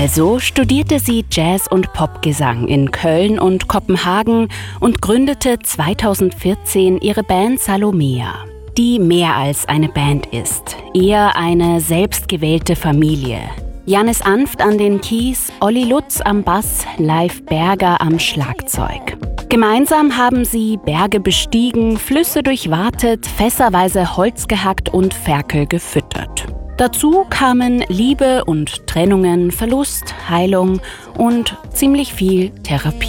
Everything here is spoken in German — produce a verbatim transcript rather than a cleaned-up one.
Also studierte sie Jazz- und Popgesang in Köln und Kopenhagen und gründete zweitausendvierzehn ihre Band Salomea, die mehr als eine Band ist, eher eine selbstgewählte Familie. Jannis Anft an den Keys, Olli Lutz am Bass, Leif Berger am Schlagzeug. Gemeinsam haben sie Berge bestiegen, Flüsse durchwatet, fässerweise Holz gehackt und Ferkel gefüttert. Dazu kamen Liebe und Trennungen, Verlust, Heilung und ziemlich viel Therapie.